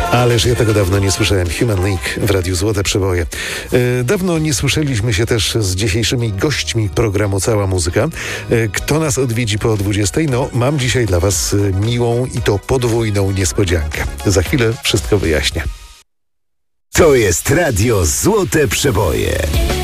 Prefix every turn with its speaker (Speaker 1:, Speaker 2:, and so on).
Speaker 1: Ależ ja tego dawno nie słyszałem. Human League w Radiu Złote Przeboje. Dawno nie słyszeliśmy się też z dzisiejszymi gośćmi programu Cała Muzyka. Kto nas odwiedzi po 20? No, mam dzisiaj dla Was miłą i to podwójną niespodziankę. Za chwilę wszystko wyjaśnię.
Speaker 2: To jest Radio Złote Przeboje.